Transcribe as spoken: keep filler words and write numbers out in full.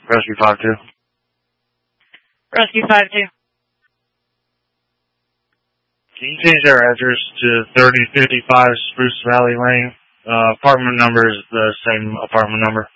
Rescue five two. Rescue five two. Can you change their address to thirty fifty-five Spruce Valley Lane? Uh, apartment number is the same apartment number.